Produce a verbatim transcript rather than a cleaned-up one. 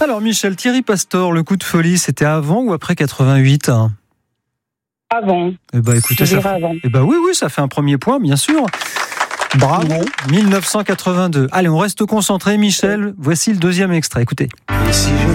Alors Michel, Thierry Pastor, le coup de folie, c'était avant ou après quatre-vingt-huit? Avant. Eh ben, écoutez, Je ça dirais fait... avant. eh ben, oui, oui, ça fait un premier point, bien sûr. Bravo, mille neuf cent quatre-vingt-deux. Allez, on reste concentré, Michel. Voici le deuxième extrait. Écoutez. Et si je